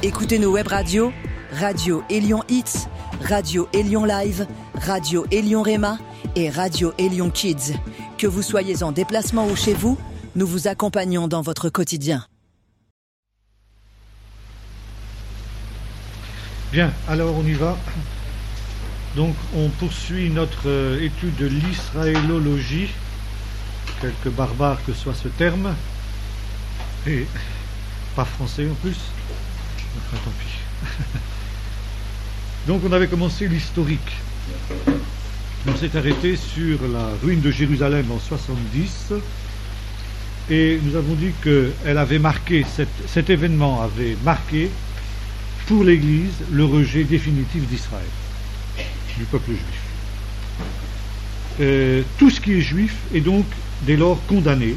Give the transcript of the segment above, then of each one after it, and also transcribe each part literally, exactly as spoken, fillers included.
Écoutez nos web radios, Radio Élion Hits, Radio Élion Live, Radio Élion Réma et Radio Élion Kids. Que vous soyez en déplacement ou chez vous, nous vous accompagnons dans votre quotidien. Bien, alors on y va. Donc on poursuit notre euh, étude de l'israélologie, quelque barbare que soit ce terme, et pas français en plus, enfin tant pis. Donc on avait commencé l'historique. On s'est arrêté sur la ruine de Jérusalem en soixante-dix, et nous avons dit que elle avait marqué, cet, cet événement avait marqué pour l'Église le rejet définitif d'Israël, du peuple juif. Euh, tout ce qui est juif est donc dès lors condamné,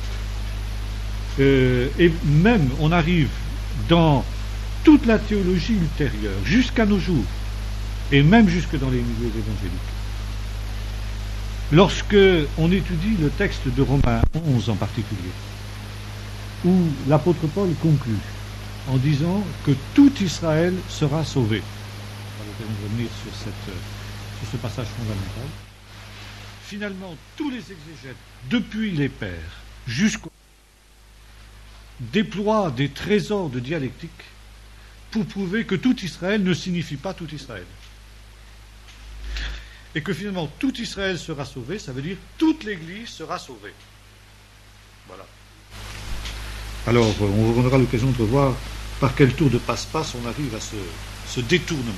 euh, et même on arrive dans toute la théologie ultérieure, jusqu'à nos jours, et même jusque dans les milieux évangéliques. Lorsque on étudie le texte de Romains onze en particulier, où l'apôtre Paul conclut en disant que tout Israël sera sauvé. On va l'occasion de revenir sur, cette, sur ce passage fondamental. Finalement, tous les exégètes, depuis les pères jusqu'au déploient des trésors de dialectique pour prouver que tout Israël ne signifie pas tout Israël. Et que finalement, tout Israël sera sauvé, ça veut dire toute l'Église sera sauvée. Voilà. Alors, on aura l'occasion de voir par quel tour de passe-passe on arrive à ce, ce détournement.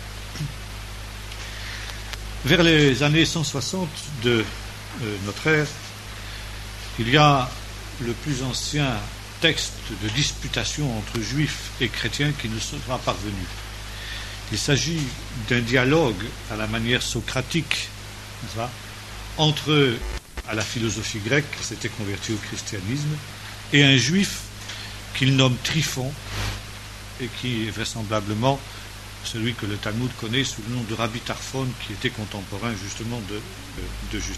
Vers les années cent soixante de euh, notre ère, il y a le plus ancien texte de disputation entre juifs et chrétiens qui nous sera parvenu. Il s'agit d'un dialogue à la manière socratique, n'est-ce pas, entre, à la philosophie grecque, qui s'était converti au christianisme, et un juif qu'il nomme Tryphon, et qui est vraisemblablement celui que le Talmud connaît sous le nom de Rabbi Tarfon, qui était contemporain justement de, de, de Justin.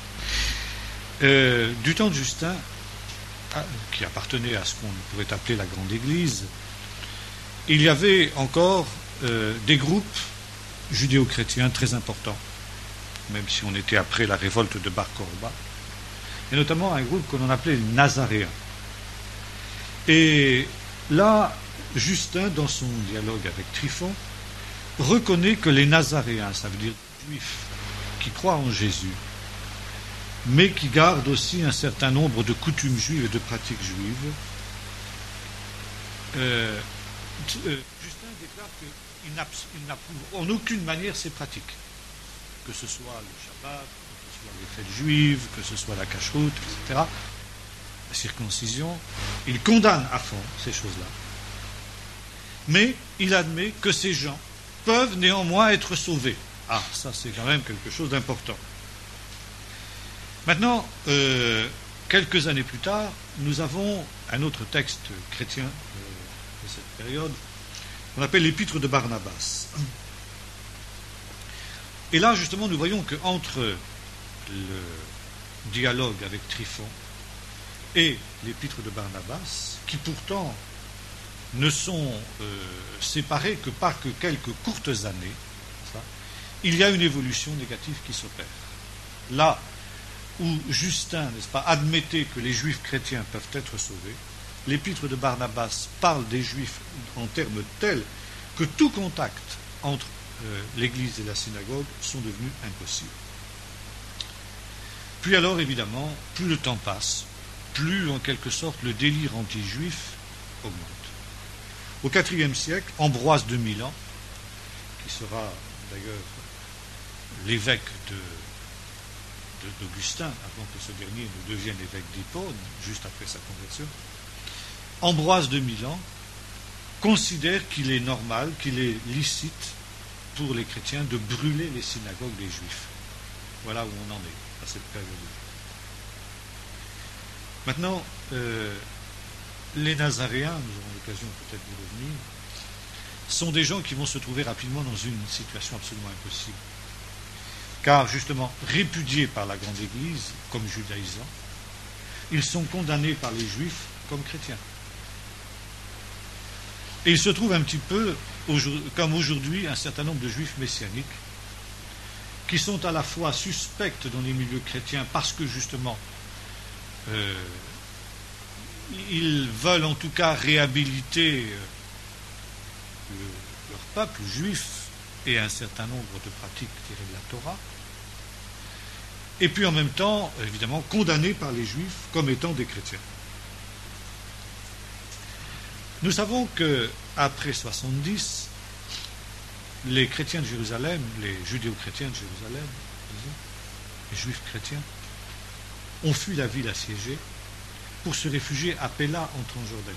Euh, du temps de Justin, qui appartenait à ce qu'on pourrait appeler la Grande Église, il y avait encore euh, des groupes judéo-chrétiens très importants, même si on était après la révolte de Bar Korba, et notamment un groupe que l'on appelait les Nazaréens. Et là, Justin, dans son dialogue avec Tryphon, reconnaît que les Nazaréens, ça veut dire juifs qui croient en Jésus, mais qui gardent aussi un certain nombre de coutumes juives et de pratiques juives, euh, euh, Justin déclare qu'il n'approuve en aucune manière ces pratiques, que ce soit le Shabbat, que ce soit les fêtes juives, que ce soit la cacheroute, et cetera, la circoncision. Il condamne à fond ces choses-là. Mais il admet que ces gens peuvent néanmoins être sauvés. Ah, ça c'est quand même quelque chose d'important. Maintenant, euh, quelques années plus tard, nous avons un autre texte chrétien euh, de cette période, qu'on appelle l'Épître de Barnabas. Et là, justement, nous voyons qu'entre le dialogue avec Tryphon et l'Épître de Barnabas, qui pourtant ne sont euh, séparés que par que quelques courtes années, ça, il y a une évolution négative qui s'opère. Là où Justin, n'est-ce pas, admettait que les juifs chrétiens peuvent être sauvés, l'Épître de Barnabas parle des juifs en termes tels que tout contact entre euh, l'Église et la synagogue sont devenus impossibles. Puis alors, évidemment, plus le temps passe, plus en quelque sorte le délire anti-juif augmente. Au quatrième siècle, Ambroise de Milan, qui sera d'ailleurs l'évêque de, de, d'Augustin, avant que ce dernier ne devienne évêque d'Hippone, juste après sa conversion, Ambroise de Milan considère qu'il est normal, qu'il est licite pour les chrétiens de brûler les synagogues des juifs. Voilà où on en est à cette période. Maintenant, euh, les Nazaréens, nous aurons l'occasion peut-être d'y revenir, sont des gens qui vont se trouver rapidement dans une situation absolument impossible. Car, justement, répudiés par la Grande Église comme judaïsants, ils sont condamnés par les Juifs comme chrétiens. Et il se trouve un petit peu, comme aujourd'hui, un certain nombre de juifs messianiques qui sont à la fois suspects dans les milieux chrétiens parce que justement euh, ils veulent en tout cas réhabiliter le, leur peuple juif et un certain nombre de pratiques tirées de la Torah, et puis en même temps, évidemment, condamnés par les juifs comme étant des chrétiens. Nous savons qu'après soixante-dix, les chrétiens de Jérusalem, les judéo-chrétiens de Jérusalem, disons, les juifs chrétiens, ont fui la ville assiégée pour se réfugier à Péla en Transjordanie.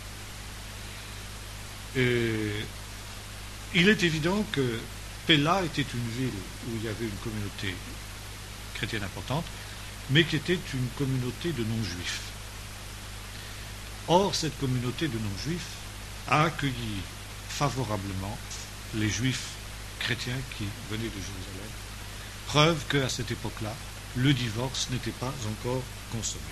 Et il est évident que Péla était une ville où il y avait une communauté chrétienne importante, mais qui était une communauté de non-juifs. Or, cette communauté de non-juifs a accueilli favorablement les juifs chrétiens qui venaient de Jérusalem, preuve qu'à cette époque-là, le divorce n'était pas encore consommé.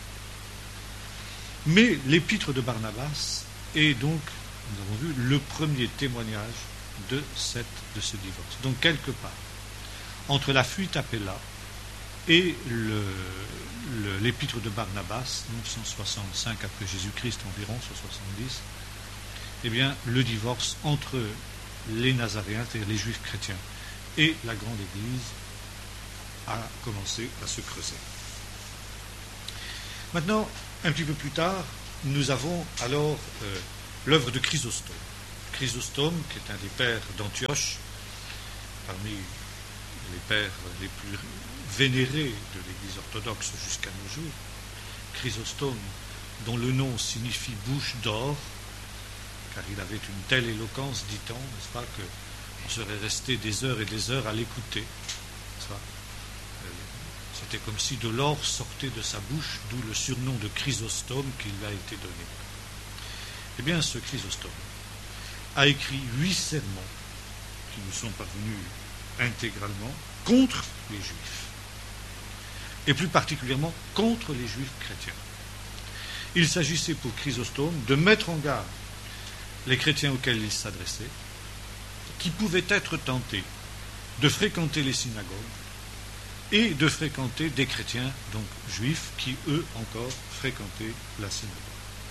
Mais l'épître de Barnabas est donc, nous avons vu, le premier témoignage de, cette, de ce divorce. Donc, quelque part, entre la fuite à Péla et le, le, l'épître de Barnabas, donc cent soixante-cinq après Jésus-Christ environ, soit soixante-dix, eh bien, le divorce entre les Nazaréens, c'est-à-dire les Juifs chrétiens, et la grande Église a commencé à se creuser. Maintenant, un petit peu plus tard, nous avons alors euh, l'œuvre de Chrysostome. Chrysostome, qui est un des pères d'Antioche, parmi les pères les plus vénérés de l'Église orthodoxe jusqu'à nos jours. Chrysostome, dont le nom signifie bouche d'or, car il avait une telle éloquence, dit-on, n'est-ce pas, qu'on serait resté des heures et des heures à l'écouter. N'est-ce pas ? C'était comme si de l'or sortait de sa bouche, d'où le surnom de Chrysostome qui lui a été donné. Eh bien, ce Chrysostome a écrit huit sermons qui nous sont parvenus intégralement contre les Juifs, et plus particulièrement contre les Juifs chrétiens. Il s'agissait pour Chrysostome de mettre en garde les chrétiens auxquels il s'adressait, qui pouvaient être tentés de fréquenter les synagogues et de fréquenter des chrétiens, donc juifs, qui eux encore fréquentaient la synagogue.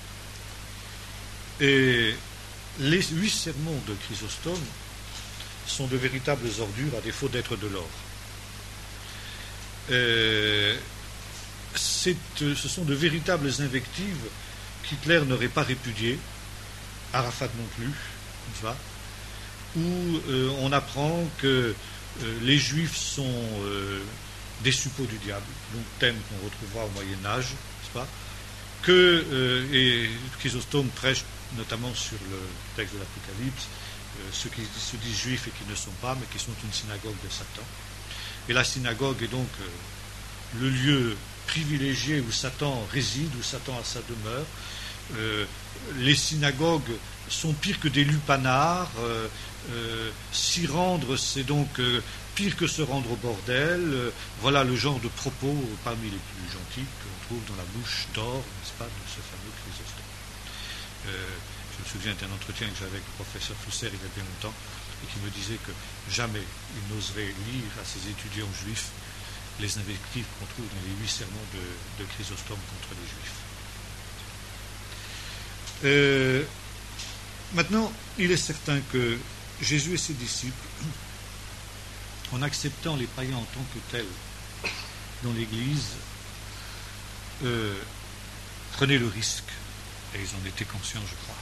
Et les huit sermons de Chrysostome sont de véritables ordures, à défaut d'être de l'or. Euh, c'est, ce sont de véritables invectives qu'Hitler n'aurait pas répudiées, Arafat non plus, n'est-ce pas, où euh, on apprend que euh, les Juifs sont euh, des suppôts du diable, donc thème qu'on retrouvera au Moyen-Âge, n'est-ce pas, que, euh, et Chrysostome prêche notamment sur le texte de l'Apocalypse, euh, ceux qui se disent juifs et qui ne sont pas, mais qui sont une synagogue de Satan. Et la synagogue est donc euh, le lieu privilégié où Satan réside, où Satan a sa demeure. Euh, les synagogues sont pires que des lupanards. Euh, euh, s'y rendre, c'est donc euh, pire que se rendre au bordel. Euh, voilà le genre de propos parmi les plus gentils qu'on trouve dans la bouche d'or, n'est-ce pas, de ce fameux Chrysostome. Euh, je me souviens d'un entretien que j'avais avec le professeur Flusser il y a bien longtemps, et qui me disait que jamais il n'oserait lire à ses étudiants juifs les invectives qu'on trouve dans les huit sermons de, de Chrysostome contre les Juifs. Euh, maintenant, il est certain que Jésus et ses disciples, en acceptant les païens en tant que tels dans l'Église, euh, prenaient le risque, et ils en étaient conscients, je crois,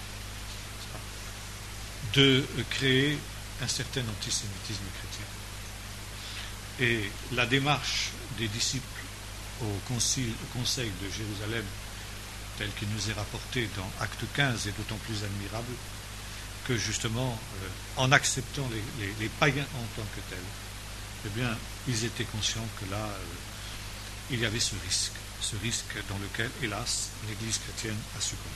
de créer un certain antisémitisme chrétien. Et la démarche des disciples au, concile, au Conseil de Jérusalem, telle qu'il nous est rapportée dans Acte quinze, est d'autant plus admirable que justement, euh, en acceptant les, les, les païens en tant que tels, eh bien, ils étaient conscients que là, euh, il y avait ce risque, ce risque dans lequel, hélas, l'Église chrétienne a succombé.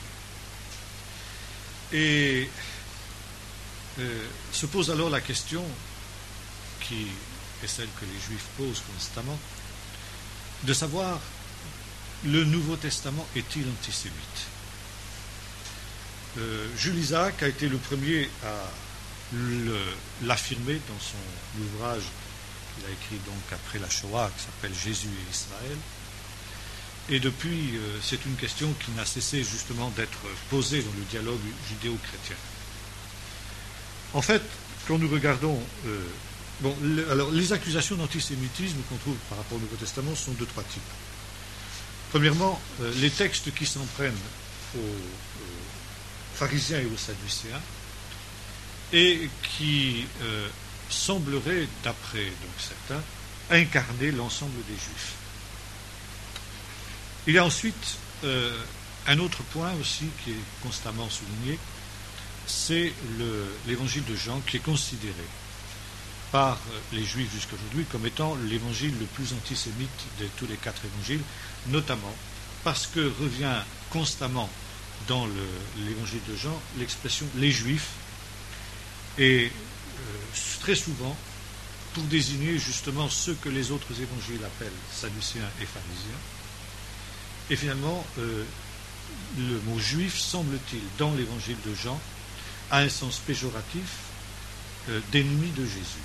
Et euh, se pose alors la question qui est celle que les Juifs posent constamment, de savoir, le Nouveau Testament est-il antisémite? euh, Jules Isaac a été le premier à le, l'affirmer dans son ouvrage qu'il a écrit donc après la Shoah, qui s'appelle Jésus et Israël. Et depuis, euh, c'est une question qui n'a cessé justement d'être posée dans le dialogue judéo-chrétien. En fait, quand nous regardons... Euh, bon, le, alors, les accusations d'antisémitisme qu'on trouve par rapport au Nouveau Testament sont de trois types. Premièrement, euh, les textes qui s'en prennent aux, aux pharisiens et aux sadducéens et qui euh, sembleraient, d'après donc certains, incarner l'ensemble des Juifs. Il y a ensuite euh, un autre point aussi qui est constamment souligné, c'est le, l'évangile de Jean qui est considéré par les Juifs jusqu'à aujourd'hui comme étant l'évangile le plus antisémite de tous les quatre évangiles, notamment parce que revient constamment dans le, l'évangile de Jean l'expression « les Juifs » et euh, très souvent pour désigner justement ce que les autres évangiles appellent sadducéens et pharisiens. Et finalement, euh, le mot « juif » semble-t-il dans l'évangile de Jean a un sens péjoratif euh, d'ennemi de Jésus.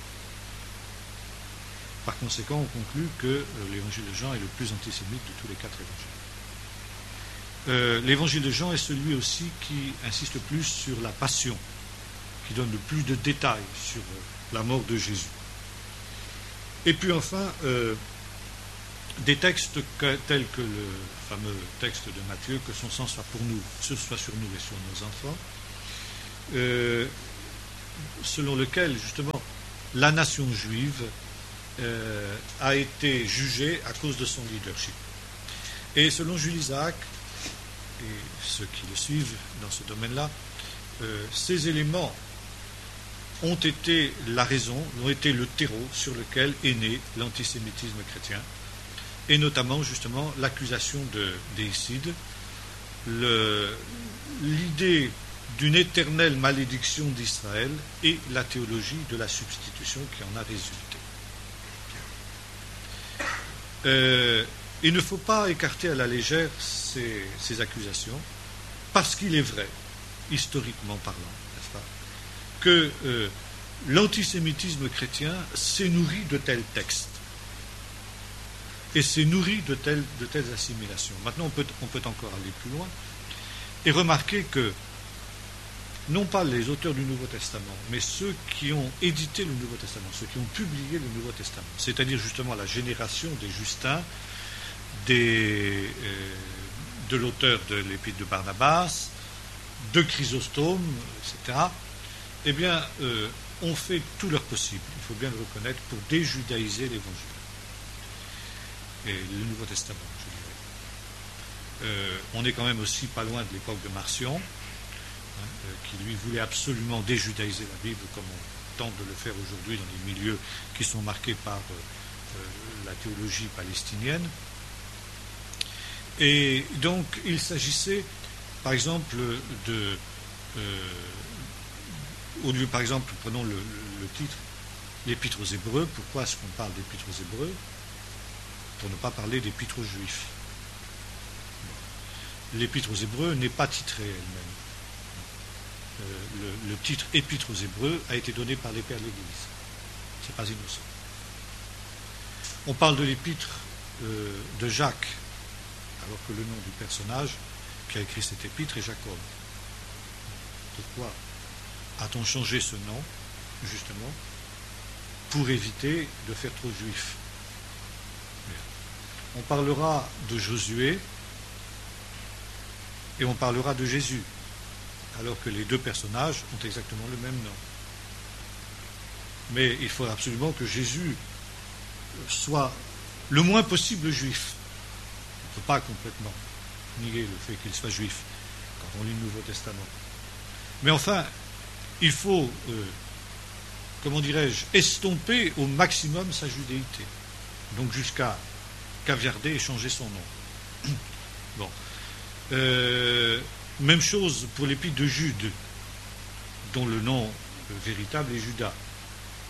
Par conséquent, on conclut que euh, l'évangile de Jean est le plus antisémite de tous les quatre évangiles. Euh, l'évangile de Jean est celui aussi qui insiste plus sur la passion, qui donne le plus de détails sur euh, la mort de Jésus. Et puis enfin, euh, des textes que, tels que le fameux texte de Matthieu, que son sang soit pour nous, ce soit sur nous et sur nos enfants, euh, selon lequel justement la nation juive euh, a été jugée à cause de son leadership. Et selon Jules Isaac, et ceux qui le suivent dans ce domaine-là, euh, ces éléments ont été la raison, ont été le terreau sur lequel est né l'antisémitisme chrétien, et notamment justement l'accusation de déicide, le, l'idée d'une éternelle malédiction d'Israël et la théologie de la substitution qui en a résulté. Euh, il ne faut pas écarter à la légère ces, ces accusations, parce qu'il est vrai, historiquement parlant, n'est-ce pas, que euh, l'antisémitisme chrétien s'est nourri de tels textes et s'est nourri de telles, de telles assimilations. Maintenant, on peut, on peut encore aller plus loin et remarquer que non pas les auteurs du Nouveau Testament, mais ceux qui ont édité le Nouveau Testament, ceux qui ont publié le Nouveau Testament, c'est-à-dire justement la génération des Justins, des, euh, de l'auteur de l'Épître de Barnabas, de Chrysostome, et cetera, eh bien, euh, ont fait tout leur possible, il faut bien le reconnaître, pour déjudaïser l'Évangile. Et le Nouveau Testament, je dirais. Euh, on est quand même aussi pas loin de l'époque de Marcion, hein, euh, qui lui voulait absolument déjudaïser la Bible, comme on tente de le faire aujourd'hui dans les milieux qui sont marqués par euh, euh, la théologie palestinienne. Et donc, il s'agissait, par exemple, de... Euh, au lieu, par exemple, prenons le, le, le titre, l'Épître aux Hébreux. Pourquoi est-ce qu'on parle d'Épître aux Hébreux? Pour ne pas parler d'Épître aux Juifs. L'Épître aux Hébreux n'est pas titrée elle-même. Euh, le, le titre Épître aux Hébreux a été donné par les pères de l'Église. C'est pas innocent. On parle de l'Épître euh, de Jacques, alors que le nom du personnage qui a écrit cette épître est Jacob. Pourquoi a-t-on changé ce nom, justement, pour éviter de faire trop juif? On parlera de Josué et on parlera de Jésus, alors que les deux personnages ont exactement le même nom. Mais il faut absolument que Jésus soit le moins possible juif. On ne peut pas complètement nier le fait qu'il soit juif quand on lit le Nouveau Testament. Mais enfin, il faut, euh, comment dirais-je, estomper au maximum sa judéité. Donc jusqu'à caviarder et changer son nom. Bon. Euh, même chose pour l'épître de Jude, dont le nom véritable est Judas.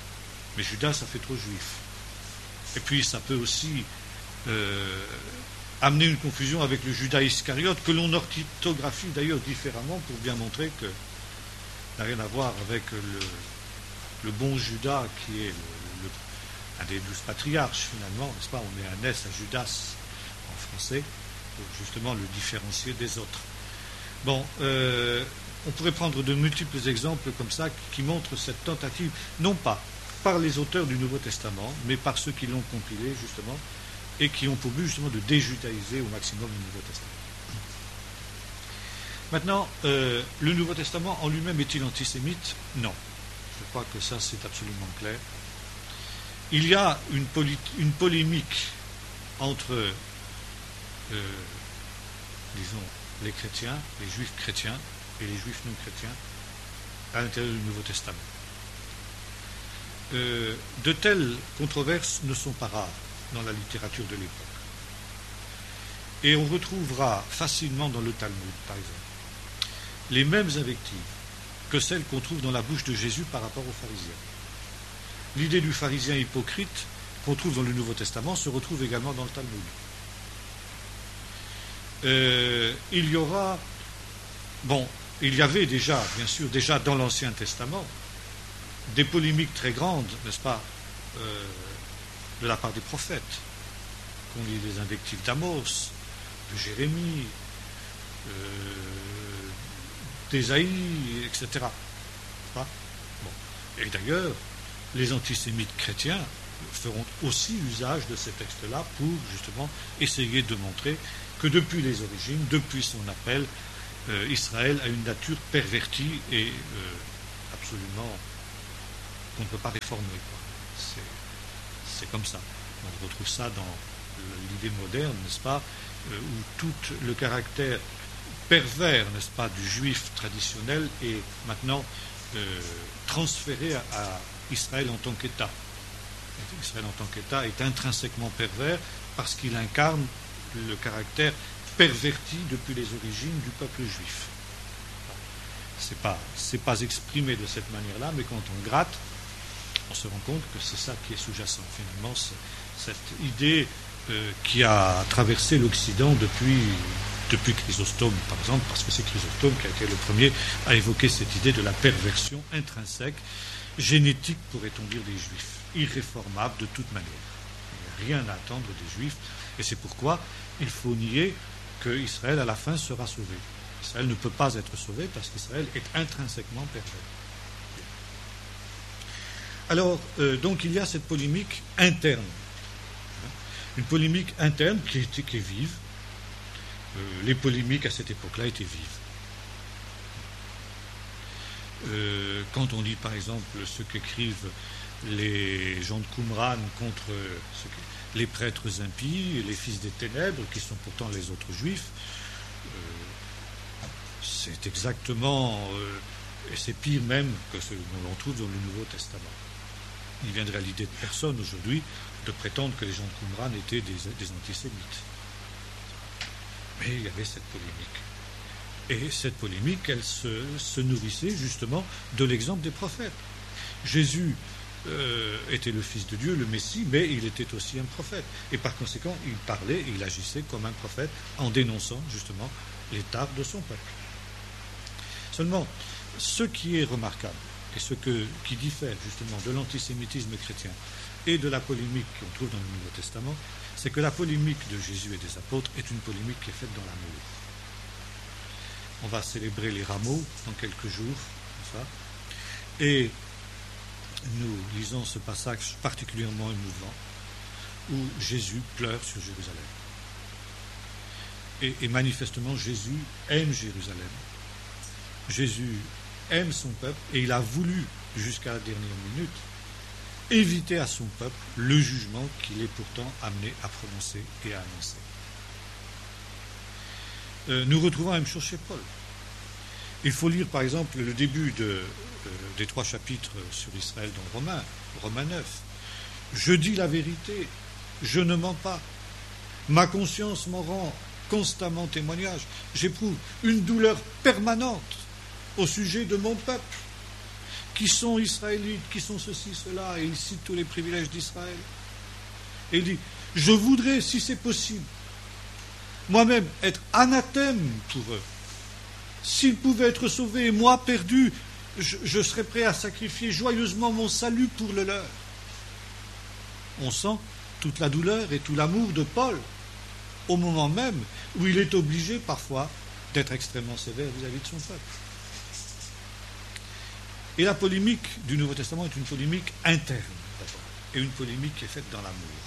Mais Judas, ça fait trop juif. Et puis ça peut aussi euh, amener une confusion avec le Judas Iscariote, que l'on orthographie d'ailleurs différemment pour bien montrer que ça n'a rien à voir avec le, le bon Judas qui est le, le, un des douze patriarches finalement, n'est-ce pas? On met un S à Judas en français pour justement le différencier des autres. Bon, euh, on pourrait prendre de multiples exemples comme ça qui montrent cette tentative, non pas par les auteurs du Nouveau Testament, mais par ceux qui l'ont compilé justement, et qui ont pour but justement de déjudaïser au maximum le Nouveau Testament. Maintenant, euh, le Nouveau Testament en lui-même est-il antisémite? Non. Je crois que ça c'est absolument clair. Il y a une, poly- une polémique entre, euh, disons, les chrétiens, les juifs chrétiens et les juifs non chrétiens à l'intérieur du Nouveau Testament. Euh, de telles controverses ne sont pas rares dans la littérature de l'époque. Et on retrouvera facilement dans le Talmud, par exemple, les mêmes invectives que celles qu'on trouve dans la bouche de Jésus par rapport aux pharisiens. L'idée du pharisien hypocrite qu'on trouve dans le Nouveau Testament se retrouve également dans le Talmud. Euh, il y aura, bon, il y avait déjà, bien sûr, déjà dans l'Ancien Testament, des polémiques très grandes, n'est-ce pas, euh, de la part des prophètes. Qu'on lit les invectives d'Amos, de Jérémie, euh, d'Ésaïe, et cetera. Pas bon. Et d'ailleurs, les antisémites chrétiens feront aussi usage de ces textes-là pour justement essayer de montrer que depuis les origines, depuis son appel, euh, Israël a une nature pervertie et euh, absolument qu'on ne peut pas réformer. C'est, c'est comme ça. On retrouve ça dans l'idée moderne, n'est-ce pas, euh, où tout le caractère pervers, n'est-ce pas, du juif traditionnel est maintenant euh, transféré à, à Israël en tant qu'État. Israël en tant qu'État est intrinsèquement pervers parce qu'il incarne le caractère perverti depuis les origines du peuple juif. C'est pas, c'est pas exprimé de cette manière-là, mais quand on gratte, on se rend compte que c'est ça qui est sous-jacent. Finalement, c'est cette idée euh, qui a traversé l'Occident depuis, depuis Chrysostome, par exemple, parce que c'est Chrysostome qui a été le premier à évoquer cette idée de la perversion intrinsèque, génétique, pourrait-on dire, des Juifs, irréformable de toute manière. Il n'y a rien à attendre des Juifs, et c'est pourquoi il faut nier que Israël, à la fin, sera sauvé. Israël ne peut pas être sauvé parce qu'Israël est intrinsèquement pervers. Alors, euh, donc, il y a cette polémique interne. Une polémique interne qui est, qui est vive. Euh, les polémiques à cette époque-là étaient vives. Euh, quand on lit, par exemple, ce qu'écrivent les gens de Qumran contre ce que, les prêtres impies, les fils des ténèbres, qui sont pourtant les autres juifs, euh, c'est exactement, euh, et c'est pire même que ce que l'on trouve dans le Nouveau Testament. Il viendrait à l'idée de personne aujourd'hui de prétendre que les gens de Qumran étaient des, des antisémites. Mais il y avait cette polémique. Et cette polémique, elle se, se nourrissait justement de l'exemple des prophètes. Jésus euh, était le Fils de Dieu, le Messie, mais il était aussi un prophète. Et par conséquent, il parlait, il agissait comme un prophète en dénonçant justement les tares de son peuple. Seulement, ce qui est remarquable, et ce que, qui diffère justement de l'antisémitisme chrétien et de la polémique qu'on trouve dans le Nouveau Testament, c'est que la polémique de Jésus et des apôtres est une polémique qui est faite dans l'amour. On va célébrer les rameaux dans quelques jours, ça, et nous lisons ce passage particulièrement émouvant où Jésus pleure sur Jérusalem. Et, et manifestement, Jésus aime Jérusalem. Jésus aime son peuple et il a voulu, jusqu'à la dernière minute, éviter à son peuple le jugement qu'il est pourtant amené à prononcer et à annoncer. Euh, nous retrouvons la même chose chez Paul. Il faut lire par exemple le début de, euh, des trois chapitres sur Israël dans Romains, Romains neuf. Je dis la vérité, je ne mens pas. Ma conscience m'en rend constamment témoignage. J'éprouve une douleur permanente au sujet de mon peuple, qui sont israélites, qui sont ceci, cela, et il cite tous les privilèges d'Israël. Et il dit, je voudrais, si c'est possible, moi-même être anathème pour eux. S'ils pouvaient être sauvés et moi perdu, je, je serais prêt à sacrifier joyeusement mon salut pour le leur. On sent toute la douleur et tout l'amour de Paul au moment même où il est obligé parfois d'être extrêmement sévère vis-à-vis de son peuple. Et la polémique du Nouveau Testament est une polémique interne d'abord, et une polémique qui est faite dans l'amour.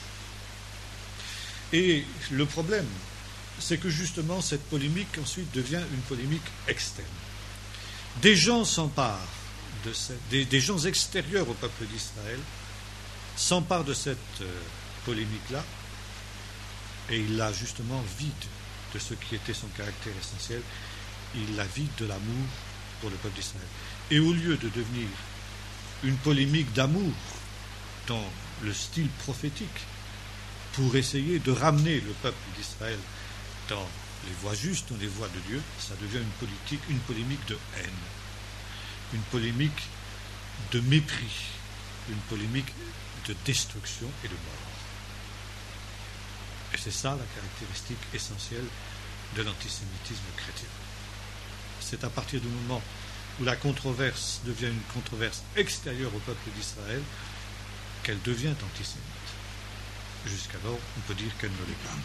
Et le problème, c'est que justement cette polémique ensuite devient une polémique externe. Des gens s'emparent, de cette, des, des gens extérieurs au peuple d'Israël s'emparent de cette euh, polémique-là, et il la justement vide de ce qui était son caractère essentiel, il la vide de l'amour pour le peuple d'Israël. Et au lieu de devenir une polémique d'amour dans le style prophétique, pour essayer de ramener le peuple d'Israël dans les voies justes, dans les voies de Dieu, ça devient une politique, une polémique de haine, une polémique de mépris, une polémique de destruction et de mort. Et c'est ça la caractéristique essentielle de l'antisémitisme chrétien. C'est à partir du moment où la controverse devient une controverse extérieure au peuple d'Israël qu'elle devient antisémite. Jusqu'alors, on peut dire qu'elle ne l'est pas.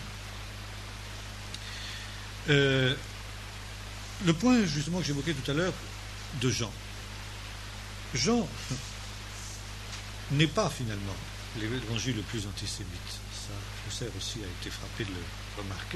Euh, le point, justement, que j'évoquais tout à l'heure, de Jean. Jean n'est pas, finalement, l'évangile le plus antisémite. Ça, Husserl aussi a été frappé de le remarquer.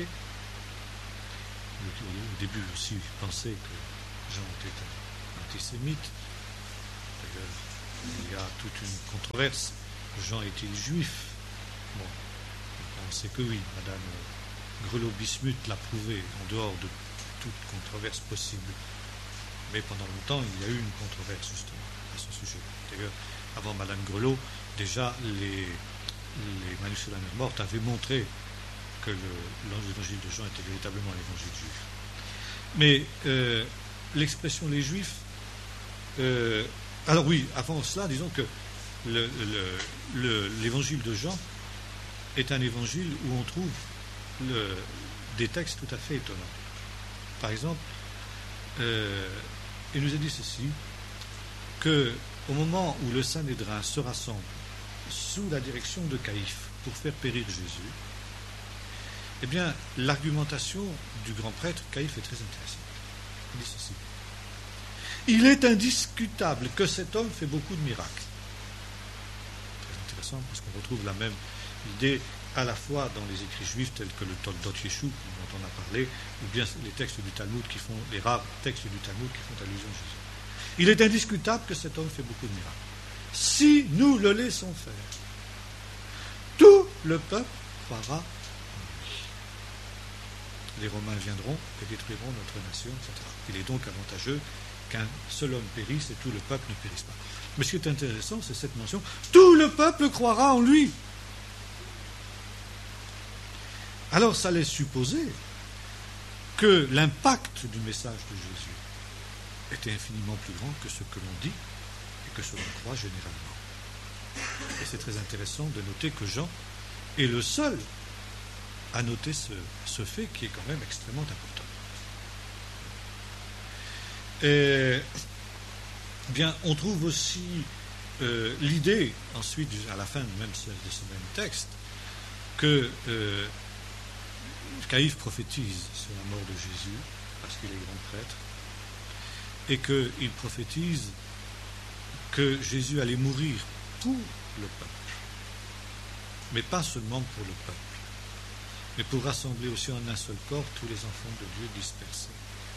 Au début aussi, je pensais que Jean était antisémite. D'ailleurs, il y a toute une controverse. Jean est-il juif? Bon, on sait que oui, Madame Grelot-Bismuth l'a prouvé en dehors de toute controverse possible. Mais pendant longtemps, il y a eu une controverse justement à ce sujet. D'ailleurs, avant Madame Grelot, déjà les, les manuscrits de la mer morte avaient montré que l'évangile de Jean était véritablement l'évangile juif. Mais euh, l'expression les juifs, euh, alors oui, avant cela, disons que le, le, le, l'évangile de Jean est un évangile où on trouve le, des textes tout à fait étonnants. Par exemple, euh, il nous a dit ceci, qu'au moment où le Sanhédrin se rassemble sous la direction de Caïphe pour faire périr Jésus, eh bien, l'argumentation du grand prêtre Caïphe est très intéressante. Il dit ceci. Il est indiscutable que cet homme fait beaucoup de miracles. Très intéressant parce qu'on retrouve la même idée à la fois dans les écrits juifs tels que le Toldot Yeshu dont on a parlé, ou bien les textes du Talmud qui font, les rares textes du Talmud qui font allusion à Jésus. Il est indiscutable que cet homme fait beaucoup de miracles. Si nous le laissons faire, tout le peuple croira en lui. Les Romains viendront et détruiront notre nation, et cetera. Il est donc avantageux qu'un seul homme périsse et tout le peuple ne périsse pas. Mais ce qui est intéressant, c'est cette mention, tout le peuple croira en lui. Alors ça laisse supposer que l'impact du message de Jésus était infiniment plus grand que ce que l'on dit et que ce qu'on croit généralement. Et c'est très intéressant de noter que Jean est le seul à noter ce, ce fait qui est quand même extrêmement important. Et, bien, on trouve aussi euh, l'idée, ensuite, à la fin même de ce même texte, que euh, Caïphe prophétise sur la mort de Jésus, parce qu'il est grand prêtre, et qu'il prophétise que Jésus allait mourir pour le peuple, mais pas seulement pour le peuple, mais pour rassembler aussi en un seul corps tous les enfants de Dieu dispersés.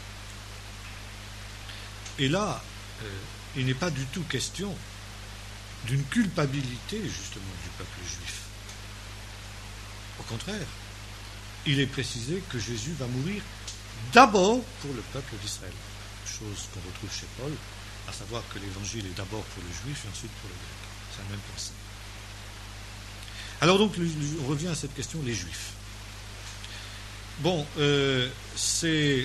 Et là, euh, il n'est pas du tout question d'une culpabilité, justement, du peuple juif. Au contraire, il est précisé que Jésus va mourir d'abord pour le peuple d'Israël. Chose qu'on retrouve chez Paul, à savoir que l'évangile est d'abord pour le juif et ensuite pour le grec. C'est la même pensée. Alors donc, on revient à cette question, les juifs. Bon, euh, c'est...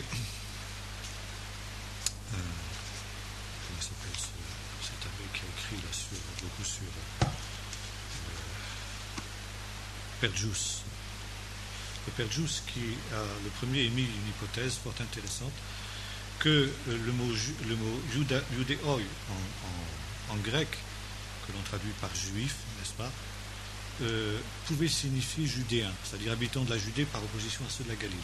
Euh, comment s'appelle ce, cet abbé qui a écrit là sur, beaucoup sur euh, Perjus. le père Jus, qui a le premier émis une hypothèse fort intéressante, que euh, le mot, le mot juda, judéoi en, en, en grec, que l'on traduit par juif, n'est-ce pas, euh, pouvait signifier judéen, c'est-à-dire habitant de la Judée par opposition à ceux de la Galilée.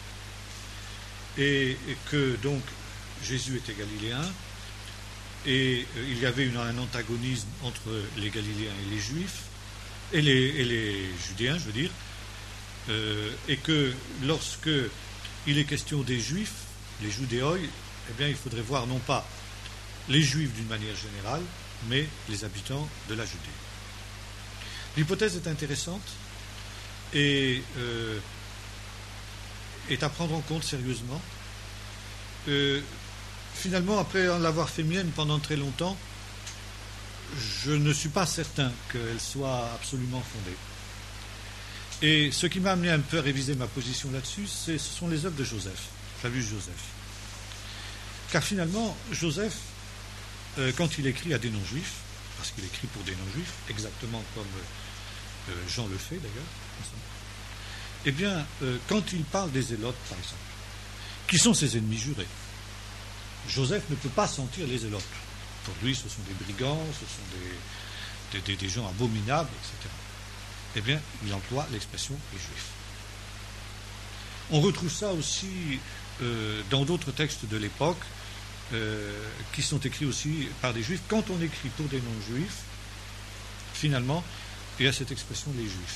Et, et que donc Jésus était galiléen, et euh, il y avait une, un antagonisme entre les Galiléens et les Juifs, et les, et les Judéens, je veux dire, euh, et que lorsque il est question des Juifs, les judéoi, eh bien il faudrait voir non pas les Juifs d'une manière générale, mais les habitants de la Judée. L'hypothèse est intéressante et euh, est à prendre en compte sérieusement. Euh, finalement, après en l'avoir fait mienne pendant très longtemps, je ne suis pas certain qu'elle soit absolument fondée. Et ce qui m'a amené un peu à réviser ma position là-dessus, c'est, ce sont les œuvres de Joseph, Flavius Joseph. Car finalement, Joseph, euh, quand il écrit à des non-juifs, parce qu'il écrit pour des non-juifs, exactement comme euh, Jean le fait d'ailleurs, eh bien, euh, quand il parle des zélotes, par exemple, qui sont ses ennemis jurés, Joseph ne peut pas sentir les zélotes. Pour lui, ce sont des brigands, ce sont des, des, des, des gens abominables, et cetera. Eh bien, il emploie l'expression les juifs. On retrouve ça aussi euh, dans d'autres textes de l'époque, euh, qui sont écrits aussi par des juifs. Quand on écrit pour des non-juifs, finalement, il y a cette expression les juifs.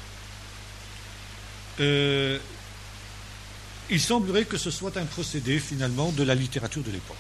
Euh, il semblerait que ce soit un procédé, finalement, de la littérature de l'époque.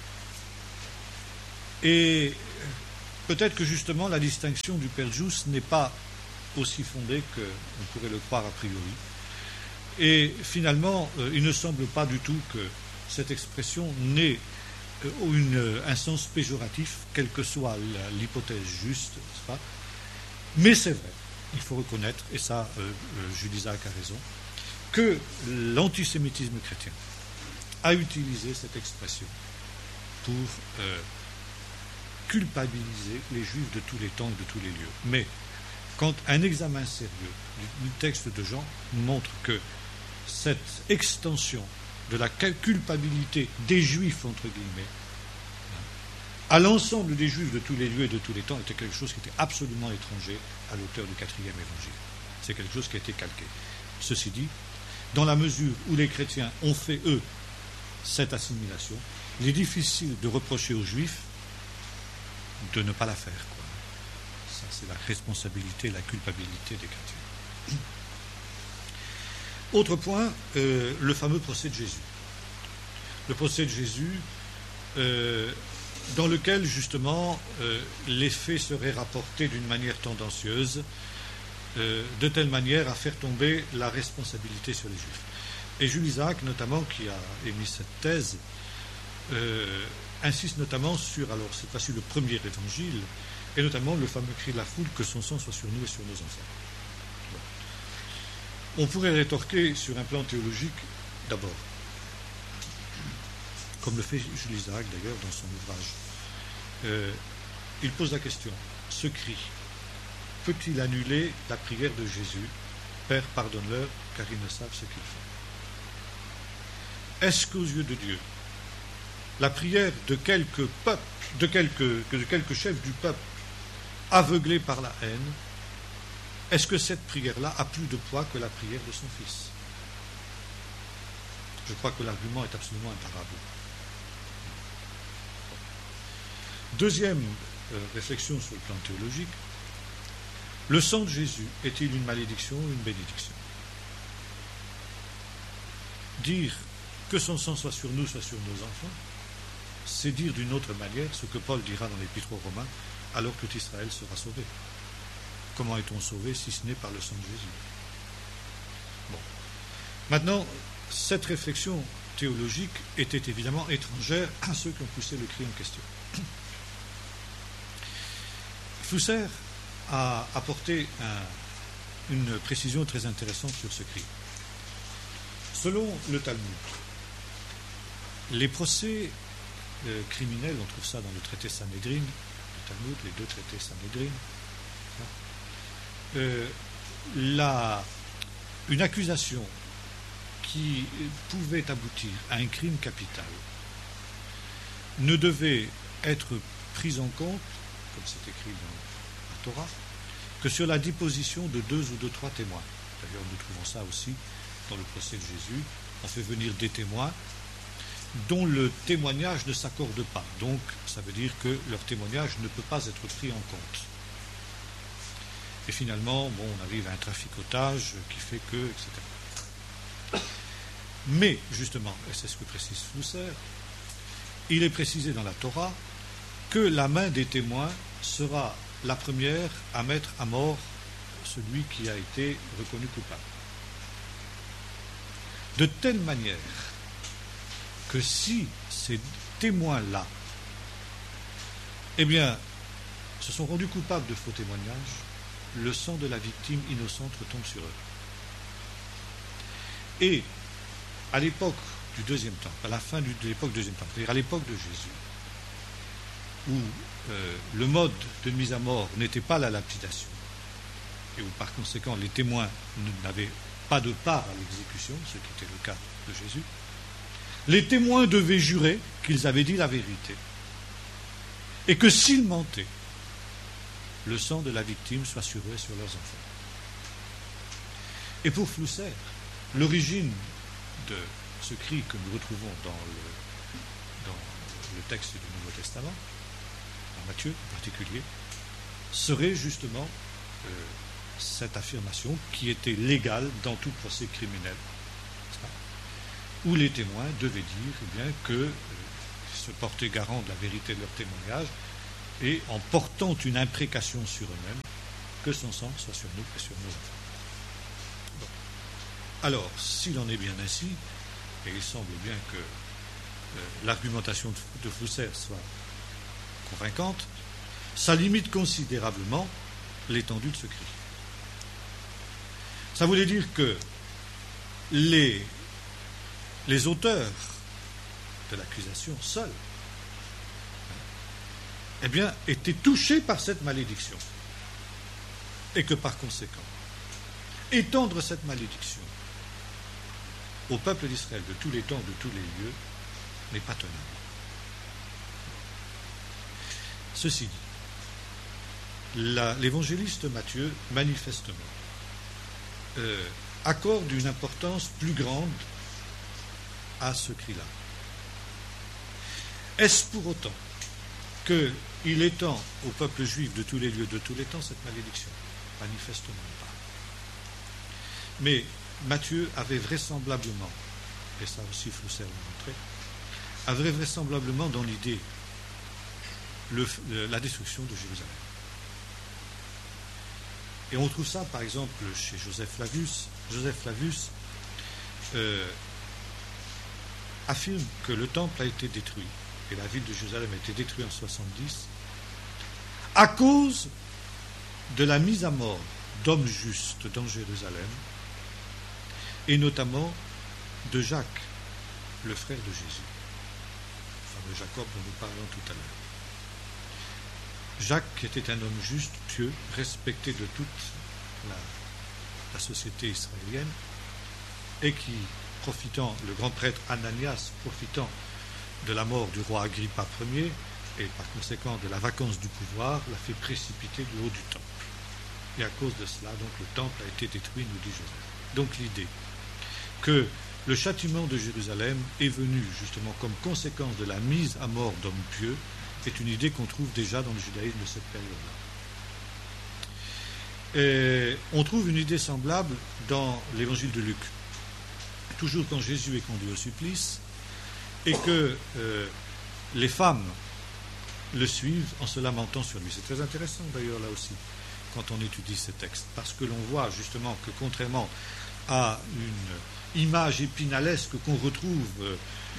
Et peut-être que justement la distinction du père Jus n'est pas aussi fondée qu'on pourrait le croire a priori. Et finalement, euh, il ne semble pas du tout que cette expression n'ait euh, une, un sens péjoratif, quelle que soit la, l'hypothèse juste, n'est-ce pas ? Mais c'est vrai, il faut reconnaître, et ça, euh, euh, Jules Isaac a raison, que l'antisémitisme chrétien a utilisé cette expression pour euh, culpabiliser les Juifs de tous les temps et de tous les lieux. Mais quand un examen sérieux du, du texte de Jean nous montre que cette extension de la culpabilité des Juifs, entre guillemets, à l'ensemble des Juifs de tous les lieux et de tous les temps, était quelque chose qui était absolument étranger à l'auteur du quatrième évangile. C'est quelque chose qui a été calqué. Ceci dit, dans la mesure où les chrétiens ont fait, eux, cette assimilation, il est difficile de reprocher aux Juifs de ne pas la faire, quoi. Ça, c'est la responsabilité, la culpabilité des chrétiens. Autre point, euh, le fameux procès de Jésus. Le procès de Jésus, euh, dans lequel, justement, euh, les faits seraient rapportés d'une manière tendancieuse, euh, de telle manière à faire tomber la responsabilité sur les Juifs. Et Jules Isaac, notamment, qui a émis cette thèse, euh, insiste notamment sur, alors cette fois-ci, le premier évangile, et notamment le fameux cri de la foule, que son sang soit sur nous et sur nos enfants. On pourrait rétorquer sur un plan théologique d'abord, comme le fait Jules Isaac d'ailleurs dans son ouvrage. Euh, il pose la question, ce cri peut-il annuler la prière de Jésus, Père, pardonne-leur, car ils ne savent ce qu'ils font? Est-ce qu'aux yeux de Dieu, la prière de quelques peuples, de quelques, de quelques chefs du peuple aveuglés par la haine, est-ce que cette prière-là a plus de poids que la prière de son Fils? Je crois que l'argument est absolument imparable. Deuxième euh, réflexion sur le plan théologique, le sang de Jésus est-il une malédiction ou une bénédiction? Dire que son sang soit sur nous, soit sur nos enfants, c'est dire d'une autre manière ce que Paul dira dans l'Épître aux Romains, alors que Israël sera sauvé. Comment est-on sauvé si ce n'est par le sang de Jésus? Bon. Maintenant, cette réflexion théologique était évidemment étrangère à ceux qui ont poussé le cri en question. Fusser a apporté un, une précision très intéressante sur ce cri. Selon le Talmud, les procès euh, criminels, on trouve ça dans le traité Sanhédrin, le Talmud, les deux traités Sanhédrin, euh, la, une accusation qui pouvait aboutir à un crime capital ne devait être prise en compte, comme c'est écrit dans la Torah, que sur la déposition de deux ou de trois témoins. D'ailleurs, nous trouvons ça aussi dans le procès de Jésus. On fait venir des témoins dont le témoignage ne s'accorde pas. Donc, ça veut dire que leur témoignage ne peut pas être pris en compte. Et finalement, bon, on arrive à un traficotage qui fait que, et cetera. Mais, justement, et c'est ce que précise Flusser, il est précisé dans la Torah que la main des témoins sera la première à mettre à mort celui qui a été reconnu coupable. De telle manière que si ces témoins-là, eh bien, se sont rendus coupables de faux témoignages, le sang de la victime innocente retombe sur eux. Et à l'époque du deuxième temple, à la fin de l'époque du deuxième temple, c'est-à-dire à l'époque de Jésus, où euh, le mode de mise à mort n'était pas la lapidation, et où par conséquent les témoins n'avaient pas de part à l'exécution, ce qui était le cas de Jésus, les témoins devaient jurer qu'ils avaient dit la vérité, et que s'ils mentaient, le sang de la victime soit sur eux et sur leurs enfants. Et pour Flusser, l'origine de ce cri que nous retrouvons dans le, dans le texte du Nouveau Testament, dans Matthieu en particulier, serait justement euh, cette affirmation qui était légale dans tout procès criminel, où les témoins devaient dire eh bien, que euh, se porter garant de la vérité de leur témoignage et en portant une imprécation sur eux-mêmes, que son sang soit sur nous et sur nos enfants. Bon. Alors, s'il en est bien ainsi, et il semble bien que euh, l'argumentation de, de Flusser soit convaincante, ça limite considérablement l'étendue de ce cri. Ça voulait dire que les, les auteurs de l'accusation seuls eh bien, étaient touchés par cette malédiction. Et que par conséquent, étendre cette malédiction au peuple d'Israël de tous les temps, de tous les lieux, n'est pas tenable. Ceci dit, la, l'évangéliste Matthieu, manifestement, euh, accorde une importance plus grande à ce cri-là. Est-ce pour autant qu'il étend au peuple juif de tous les lieux, de tous les temps, cette malédiction? Manifestement pas. Mais Matthieu avait vraisemblablement, et ça aussi Flusser l'a montré, avait vraisemblablement dans l'idée le, le, la destruction de Jérusalem. Et on trouve ça par exemple chez Joseph Flavius. Joseph Flavius euh, affirme que le temple a été détruit et la ville de Jérusalem a été détruite en soixante-dix à cause de la mise à mort d'hommes justes dans Jérusalem, et notamment de Jacques, le frère de Jésus, le fameux Jacob dont nous parlons tout à l'heure. Jacques, qui était un homme juste, pieux, respecté de toute la, la société israélienne, et qui, profitant, le grand prêtre Ananias, profitant de la mort du roi Agrippa Ier, et par conséquent de la vacance du pouvoir, l'a fait précipiter du haut du temple. Et à cause de cela, donc, le temple a été détruit, nous dit Joseph. Donc l'idée que le châtiment de Jérusalem est venu justement comme conséquence de la mise à mort d'hommes pieux est une idée qu'on trouve déjà dans le judaïsme de cette période-là. Et on trouve une idée semblable dans l'évangile de Luc. Toujours quand Jésus est conduit au supplice et que euh, les femmes le suivent en se lamentant sur lui. C'est très intéressant d'ailleurs là aussi quand on étudie ces textes, parce que l'on voit justement que contrairement à une image épinalesque qu'on retrouve euh,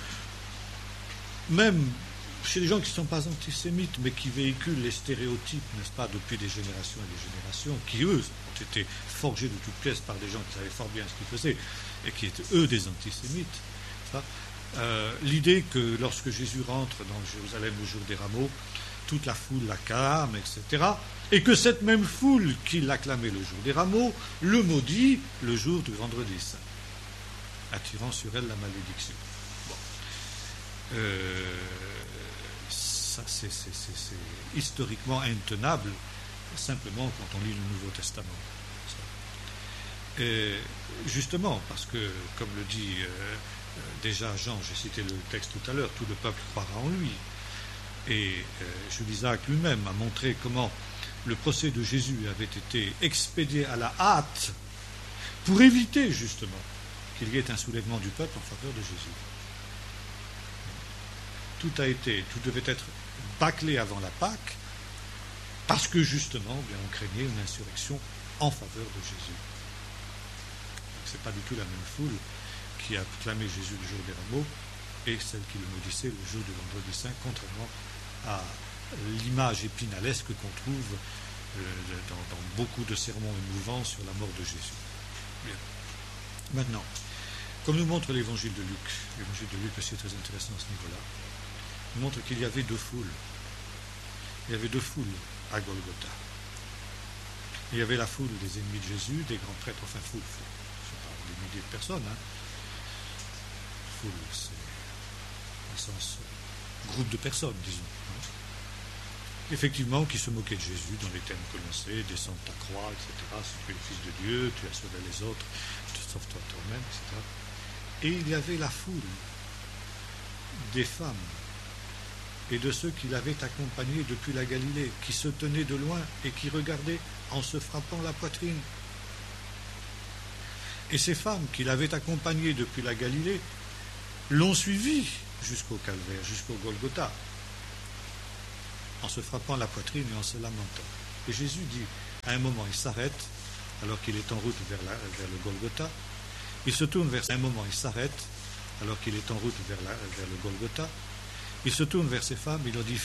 même chez les gens qui ne sont pas antisémites, mais qui véhiculent les stéréotypes, n'est-ce pas, depuis des générations et des générations, qui eux ont été forgés de toutes pièces par des gens qui savaient fort bien ce qu'ils faisaient, et qui étaient eux des antisémites. Ça, euh, l'idée que lorsque Jésus rentre dans Jérusalem le jour des rameaux, toute la foule l'acclame, et cetera, et que cette même foule qui l'acclamait le jour des rameaux le maudit le jour du vendredi saint, attirant sur elle la malédiction. Bon. Euh, ça, c'est, c'est, c'est, c'est historiquement intenable, simplement quand on lit le Nouveau Testament. Et justement, parce que, comme le dit euh, déjà Jean, j'ai cité le texte tout à l'heure, tout le peuple croira en lui. Et euh, Jules Isaac lui-même a montré comment le procès de Jésus avait été expédié à la hâte pour éviter justement qu'il y ait un soulèvement du peuple en faveur de Jésus. Tout a été, tout devait être bâclé avant la Pâque, parce que justement, bien, on craignait une insurrection en faveur de Jésus. Ce n'est pas du tout la même foule qui a acclamé Jésus le jour des rameaux et celle qui le maudissait le jour du vendredi saint, contrairement à l'image épinalesque qu'on trouve euh, dans, dans beaucoup de sermons émouvants sur la mort de Jésus. Bien. Maintenant, comme nous montre l'évangile de Luc, l'évangile de Luc aussi est très intéressant à ce niveau-là, nous montre qu'il y avait deux foules. Il y avait deux foules à Golgotha. Il y avait la foule des ennemis de Jésus, des grands prêtres, enfin foule, foule. Des milliers de personnes. Hein. Foule, c'est un sens euh, groupe de personnes, disons. Hein. Effectivement, qui se moquaient de Jésus dans les termes que l'on sait, descends de ta croix, et cetera. Si tu es le Fils de Dieu, tu as sauvé les autres, sauve-toi toi-même, et cetera. Et il y avait la foule des femmes et de ceux qui l'avaient accompagné depuis la Galilée, qui se tenaient de loin et qui regardaient en se frappant la poitrine. Et ces femmes qui l'avaient accompagné depuis la Galilée l'ont suivi jusqu'au calvaire, jusqu'au Golgotha, en se frappant la poitrine et en se lamentant. Et Jésus dit, à un moment, il s'arrête, alors qu'il est en route vers, la, vers le Golgotha. Il se tourne vers un moment, il s'arrête, alors qu'il est en route vers, la, vers le Golgotha. Il se tourne vers ces femmes, il leur dit,